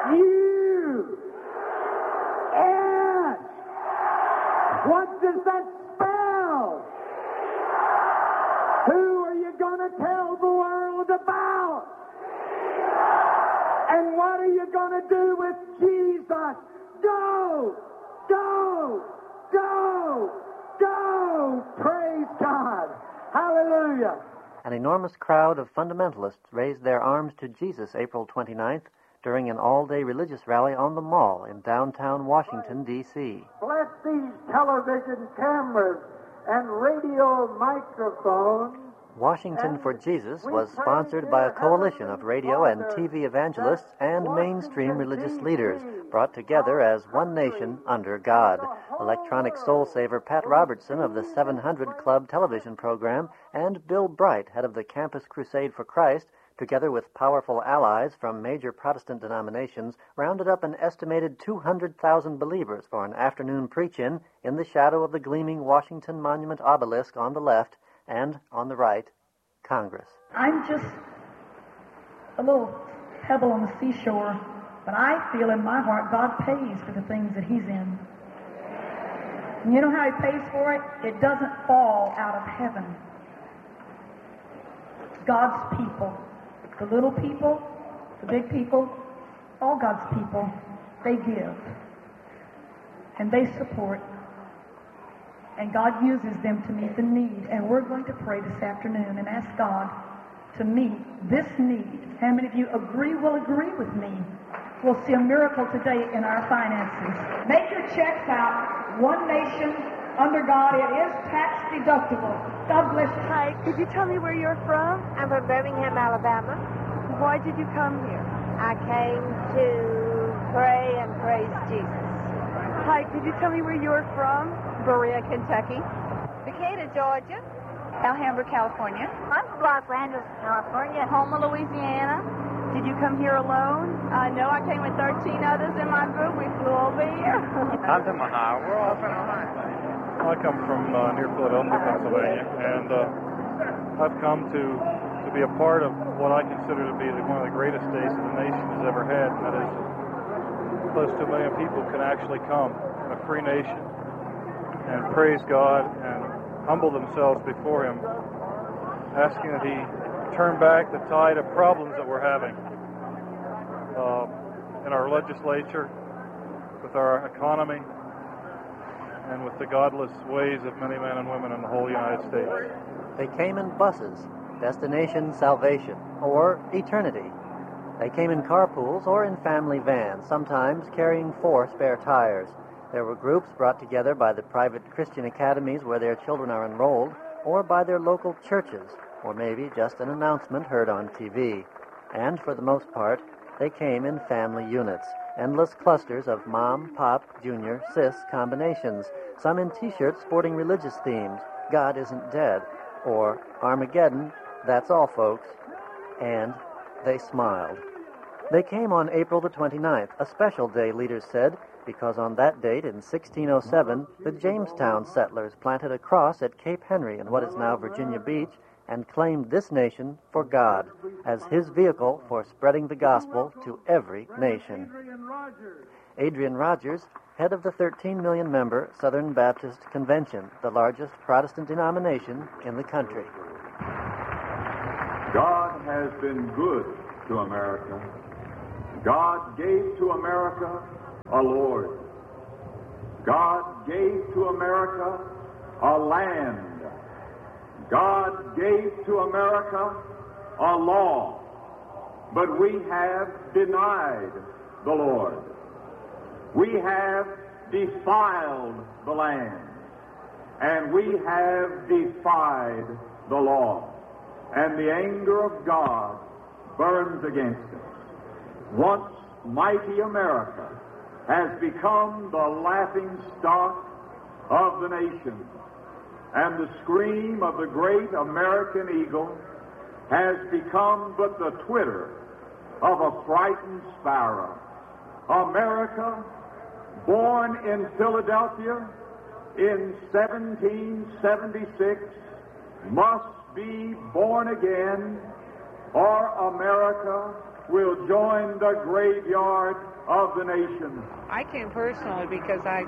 U. S. What does that spell? Who are you going to tell the world about? And what are you going to do with Jesus? Go! Go! Go! Go! Praise God! Hallelujah! An enormous crowd of fundamentalists raised their arms to Jesus April 29th during an all-day religious rally on the Mall in downtown Washington, D.C. Bless these television cameras and radio microphones. Washington for Jesus was sponsored by a coalition of radio and TV evangelists and mainstream religious leaders, brought together as one nation under God. Electronic soul saver Pat Robertson of the 700 Club television program and Bill Bright, head of the Campus Crusade for Christ, together with powerful allies from major Protestant denominations, rounded up an estimated 200,000 believers for an afternoon preach-in in the shadow of the gleaming Washington Monument obelisk on the left, and on the right, Congress. I'm just a little pebble on the seashore, but I feel in my heart God pays for the things that He's in. And you know how He pays for it? It doesn't fall out of heaven. God's people, the little people, the big people, all God's people, they give. And they support. And God uses them to meet the need. And we're going to pray this afternoon and ask God to meet this need. How many of you will agree with me? We'll see a miracle today in our finances. Make your checks out. One nation under God. It is tax deductible. God bless you. Hi, could you tell me where you're from? I'm from Birmingham, Alabama. Why did you come here? I came to pray and praise Jesus. Hi, could you tell me where you're from? Berea, Kentucky. Decatur, Georgia. Alhambra, California. I'm from Los Angeles, California. Houma, Louisiana. Did you come here alone? No, I came with 13 others in my group. We flew over here. I'm from Ohio. We're all from Ohio. I come from near Philadelphia, Pennsylvania, and I've come to be a part of what I consider to be one of the greatest days that the nation has ever had. And that is, close to 1 million people can actually come in a free nation and praise God and humble themselves before Him, asking that He turn back the tide of problems that we're having in our legislature, with our economy, and with the godless ways of many men and women in the whole United States. They came in buses, destination salvation, or eternity. They came in carpools or in family vans, sometimes carrying 4 spare tires. There were groups brought together by the private Christian academies where their children are enrolled, or by their local churches, or maybe just an announcement heard on TV. And for the most part, they came in family units, endless clusters of mom, pop, junior, sis combinations, some in T-shirts sporting religious themes, God isn't dead, or Armageddon, that's all folks, and they smiled. They came on April the 29th, a special day, leaders said, because on that date in 1607, the Jamestown settlers planted a cross at Cape Henry in what is now Virginia Beach and claimed this nation for God as His vehicle for spreading the gospel to every nation. Adrian Rogers, head of the 13 million member Southern Baptist Convention, the largest Protestant denomination in the country. God has been good to America. God gave to America a Lord. God gave to America a land. God gave to America a law. But we have denied the Lord. We have defiled the land. And we have defied the law. And the anger of God burns against us. Once mighty America has become the laughing stock of the nation, and the scream of the great American eagle has become but the twitter of a frightened sparrow. America, born in Philadelphia in 1776, must be born again, or America will join the graveyard of the nations. I came personally because I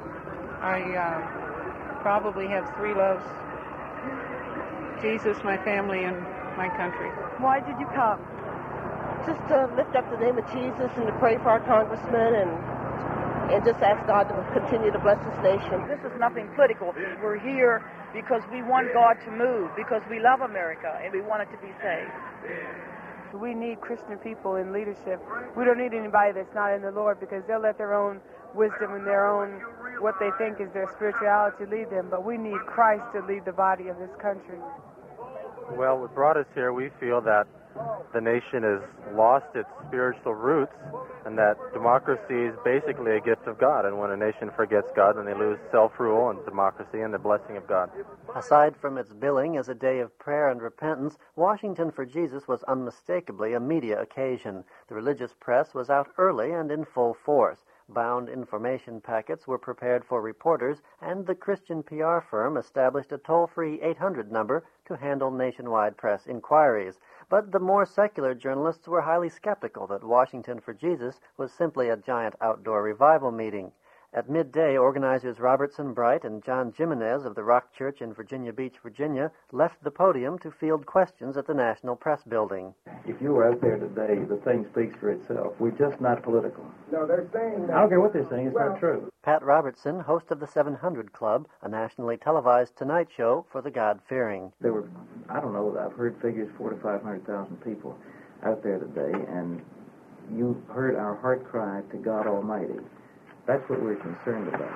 probably have three loves: Jesus, my family, and my country. Why did you come? Just to lift up the name of Jesus and to pray for our congressman and just ask God to continue to bless this nation. This is nothing political. We're here because we want God to move, because we love America and we want it to be saved. We need Christian people in leadership. We don't need anybody that's not in the Lord, because they'll let their own wisdom and their own, what they think is their spirituality, lead them. But we need Christ to lead the body of this country. Well, what brought us here, we feel that the nation has lost its spiritual roots and that democracy is basically a gift of God. And when a nation forgets God, then they lose self-rule and democracy and the blessing of God. Aside from its billing as a day of prayer and repentance, Washington for Jesus was unmistakably a media occasion. The religious press was out early and in full force. Bound information packets were prepared for reporters, and the Christian PR firm established a toll-free 800 number to handle nationwide press inquiries. But the more secular journalists were highly skeptical that Washington for Jesus was simply a giant outdoor revival meeting. At midday, organizers Robertson Bright and John Jimenez of the Rock Church in Virginia Beach, Virginia, left the podium to field questions at the National Press Building. If you were out there today, the thing speaks for itself. We're just not political. No, they're saying that. I don't care what they're saying. It's not true. Pat Robertson, host of the 700 Club, a nationally televised Tonight Show for the God-fearing. There were, I don't know, I've heard figures 400,000 to 500,000 people out there today, and you heard our heart cry to God Almighty. That's what we're concerned about.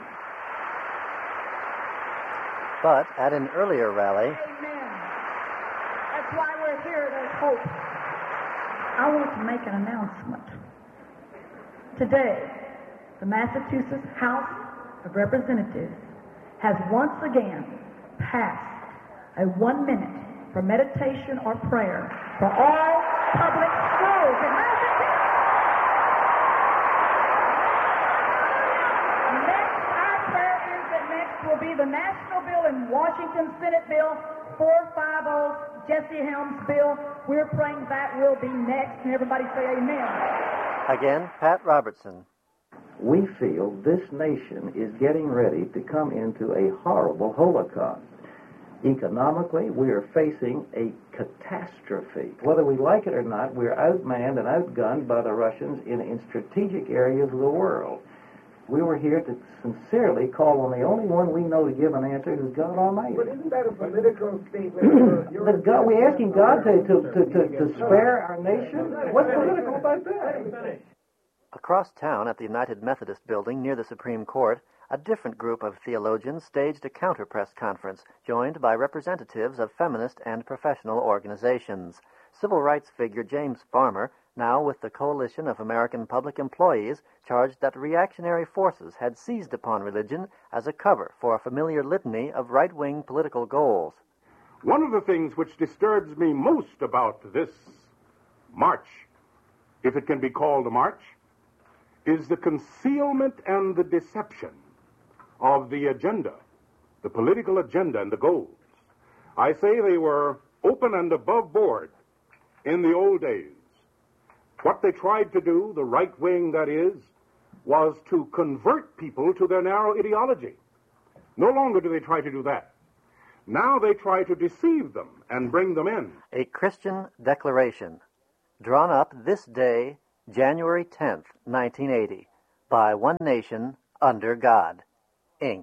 But at an earlier rally... Amen. That's why we're here. There's hope. I want to make an announcement. Today, the Massachusetts House of Representatives has once again passed a 1 minute for meditation or prayer for all public schools in Massachusetts. Will be the national bill in Washington, Senate Bill 450, Jesse Helms' bill. We're praying that will be next, and everybody say amen. Again, Pat Robertson. We feel this nation is getting ready to come into a horrible Holocaust. Economically, we are facing a catastrophe. Whether we like it or not, we're outmanned and outgunned by the Russians in strategic areas of the world. We were here to sincerely call on the only one we know to give an answer, who's God Almighty. But isn't that a political statement? But God, we're asking God to spare our nation? What's political about that? Across town at the United Methodist Building near the Supreme Court, a different group of theologians staged a counter-press conference, joined by representatives of feminist and professional organizations. Civil rights figure James Farmer, now with the Coalition of American Public Employees, charged that reactionary forces had seized upon religion as a cover for a familiar litany of right-wing political goals. One of the things which disturbs me most about this march, if it can be called a march, is the concealment and the deception of the agenda, the political agenda and the goals. I say they were open and above board in the old days. What they tried to do, the right wing that is, was to convert people to their narrow ideology. No longer do they try to do that. Now they try to deceive them and bring them in. A Christian Declaration, drawn up this day, January 10th, 1980, by One Nation, Under God, Inc.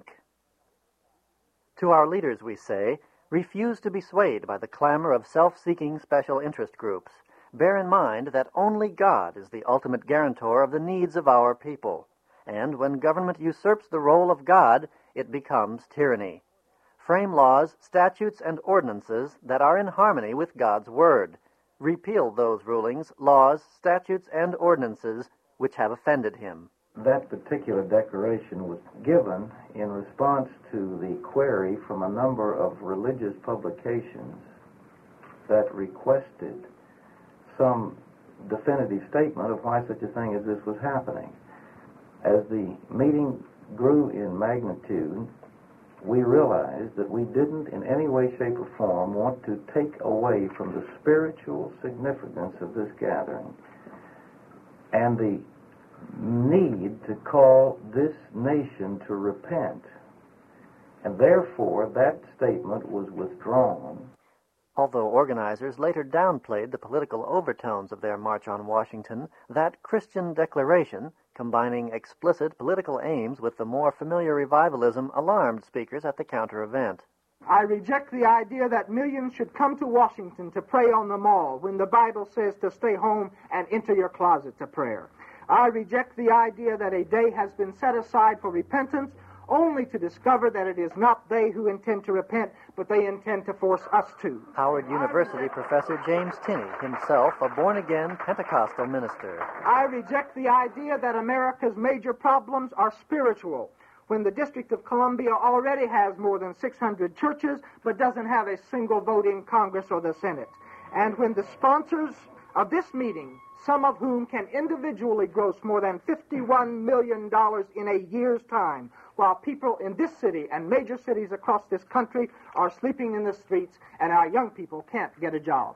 To our leaders we say, refuse to be swayed by the clamor of self-seeking special interest groups. Bear in mind that only God is the ultimate guarantor of the needs of our people. And when government usurps the role of God, it becomes tyranny. Frame laws, statutes, and ordinances that are in harmony with God's Word. Repeal those rulings, laws, statutes, and ordinances which have offended him. That particular declaration was given in response to the query from a number of religious publications that requested some definitive statement of why such a thing as this was happening. As the meeting grew in magnitude, we realized that we didn't in any way, shape, or form want to take away from the spiritual significance of this gathering. and the need to call this nation to repent. And therefore, that statement was withdrawn. Although organizers later downplayed the political overtones of their March on Washington, that Christian declaration, combining explicit political aims with the more familiar revivalism, alarmed speakers at the counter-event. I reject the idea that millions should come to Washington to pray on the Mall when the Bible says to stay home and enter your closet to prayer. I reject the idea that a day has been set aside for repentance only to discover that it is not they who intend to repent, but they intend to force us to. Howard University professor James Tinney, himself a born-again Pentecostal minister. I reject the idea that America's major problems are spiritual, when the District of Columbia already has more than 600 churches, but doesn't have a single vote in Congress or the Senate. And when the sponsors of this meeting, some of whom can individually gross more than $51 million in a year's time, while people in this city and major cities across this country are sleeping in the streets and our young people can't get a job.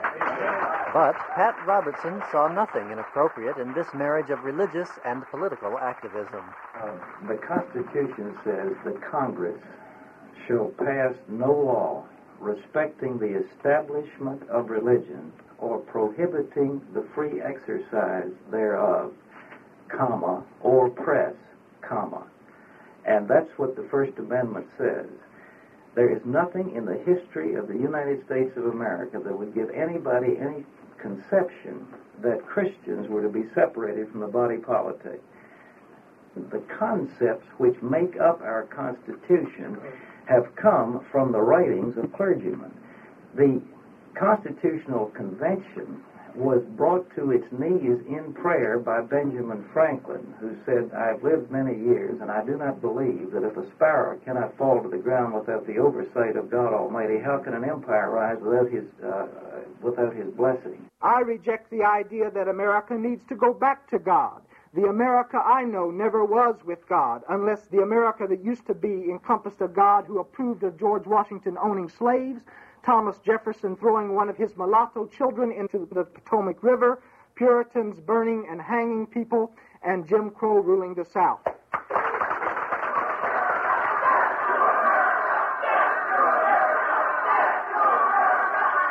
But Pat Robertson saw nothing inappropriate in this marriage of religious and political activism. The Constitution says that Congress shall pass no law respecting the establishment of religion or prohibiting the free exercise thereof, comma, or press, comma. And that's what the First Amendment says. There is nothing in the history of the United States of America that would give anybody any conception that Christians were to be separated from the body politic. The concepts which make up our Constitution have come from the writings of clergymen. The Constitutional Convention was brought to its knees in prayer by Benjamin Franklin, who said, I've lived many years, and I do not believe that if a sparrow cannot fall to the ground without the oversight of God Almighty, how can an empire rise without his blessing? I reject the idea that America needs to go back to God. The America I know never was with God, unless the America that used to be encompassed a God who approved of George Washington owning slaves, Thomas Jefferson throwing one of his mulatto children into the Potomac River, Puritans burning and hanging people, and Jim Crow ruling the South.